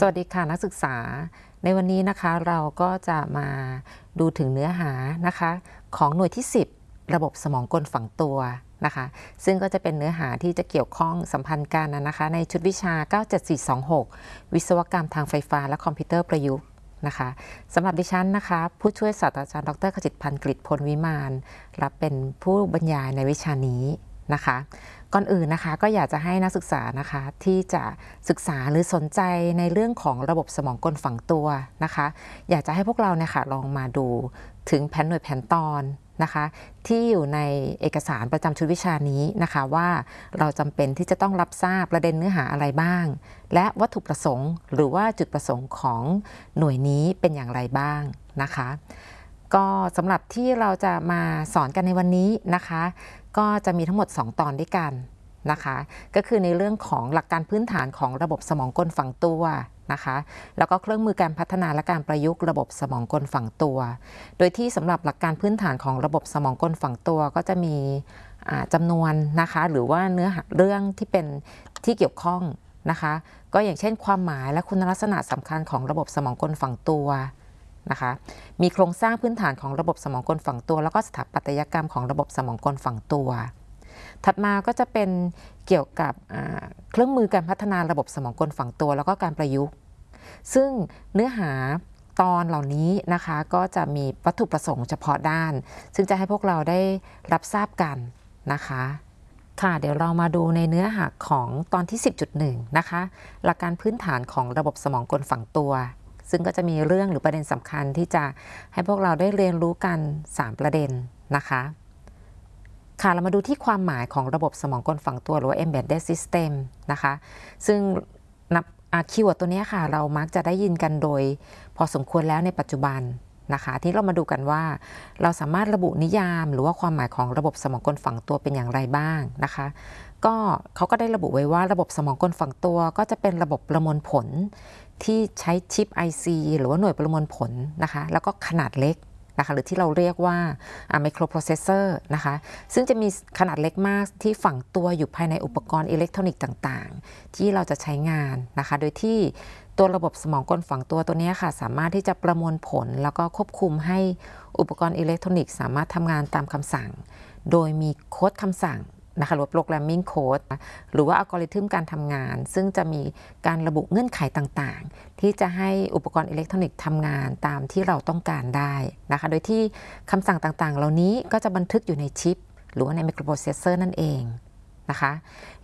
สวัสดีค่ะนักศึกษาในวันนี้นะคะเราก็จะมาดูถึงเนื้อหานะคะของหน่วยที่10ระบบสมองกลฝังตัวนะคะซึ่งก็จะเป็นเนื้อหาที่จะเกี่ยวข้องสัมพันธ์กันนะคะในชุดวิชา 97426 วิศวกรรมทางไฟฟ้าและคอมพิวเตอร์ประยุกต์นะคะสำหรับดิฉันนะคะผู้ช่วยศาสตราจารย์ดร.ขจิตพันธ์กฤษพลวิมานรับเป็นผู้บรรยายในวิชานี้นะคะก่อนอื่นนะคะก็อยากจะให้นักศึกษานะคะที่จะศึกษาหรือสนใจในเรื่องของระบบสมองกลฝังตัวนะคะอยากจะให้พวกเราเนี่ยค่ะลองมาดูถึงแผนหน่วยแผนตอนนะคะที่อยู่ในเอกสารประจำชุดวิชานี้นะคะว่าเราจำเป็นที่จะต้องรับทราบประเด็นเนื้อหาอะไรบ้างและวัตถุประสงค์หรือว่าจุดประสงค์ของหน่วยนี้เป็นอย่างไรบ้างนะคะก็สำหรับที่เราจะมาสอนกันในวันนี้นะคะก็จะมีทั้งหมด2ตอนด้วยกันนะคะก็คือในเรื่องของหลักการพื้นฐานของระบบสมองกลฝังตัวนะคะแล้วก็เครื่องมือการพัฒนาและการประยุกต์ระบบสมองกลฝังตัวโดยที่สำหรับหลักการพื้นฐานของระบบสมองกลฝังตัวก็จะมีจำนวนนะคะหรือว่าเนื้อหาเรื่องที่เป็นที่เกี่ยวข้องนะคะก็อย่างเช่นความหมายและคุณลักษณะสำคัญของระบบสมองกลฝังตัวนะคะมีโครงสร้างพื้นฐานของระบบสมองกลฝังตัวแล้วก็สถาปัตยกรรมของระบบสมองกลฝังตัวถัดมาก็จะเป็นเกี่ยวกับเครื่องมือการพัฒนาระบบสมองกลฝังตัวแล้วก็การประยุกต์ซึ่งเนื้อหาตอนเหล่านี้นะคะก็จะมีวัตถุประสงค์เฉพาะด้านซึ่งจะให้พวกเราได้รับทราบกันนะคะค่ะเดี๋ยวเรามาดูในเนื้อหาของตอนที่ 10.1 นะคะหลักการพื้นฐานของระบบสมองกลฝังตัวซึ่งก็จะมีเรื่องหรือประเด็นสำคัญที่จะให้พวกเราได้เรียนรู้กัน3ประเด็นนะคะค่ะเรามาดูที่ความหมายของระบบสมองกลฝังตัวหรือว่า embedded system นะคะซึ่งคีย์เวิร์ดตัวนี้ค่ะเรามักจะได้ยินกันโดยพอสมควรแล้วในปัจจุบันนะคะที่เรามาดูกันว่าเราสามารถระบุนิยามหรือว่าความหมายของระบบสมองกลฝังตัวเป็นอย่างไรบ้างนะคะก็เขาก็ได้ระบุไว้ว่าระบบสมองกลฝังตัวก็จะเป็นระบบประมวลผลที่ใช้ชิป IC หรือว่าหน่วยประมวลผลนะคะแล้วก็ขนาดเล็กนะคะหรือที่เราเรียกว่าmicroprocessor นะคะซึ่งจะมีขนาดเล็กมากที่ฝังตัวอยู่ภายในอุปกรณ์อิเล็กทรอนิกส์ต่างๆที่เราจะใช้งานนะคะโดยที่ตัวระบบสมองกลฝังตัวนี้ค่ะสามารถที่จะประมวลผลแล้วก็ควบคุมให้อุปกรณ์อิเล็กทรอนิกส์สามารถทำงานตามคำสั่งโดยมีโค้ดคำสั่งนะคะหรือโปรแกรมมิ่งโค้ดหรือว่าอัลกอริทึมการทำงานซึ่งจะมีการระบุเงื่อนไขต่างๆที่จะให้อุปกรณ์อิเล็กทรอนิกส์ทำงานตามที่เราต้องการได้นะคะโดยที่คำสั่งต่างๆเหล่านี้ก็จะบันทึกอยู่ในชิปหรือว่าในไมโครโปรเซสเซอร์นั่นเองนะคะ